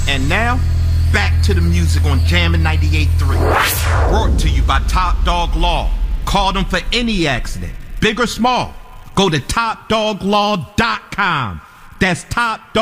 And now, back to the music on Jammin' 98.3. Brought to you by Top Dog Law. Call them for any accident, big or small. Go to TopDogLaw.com. That's Top Dog.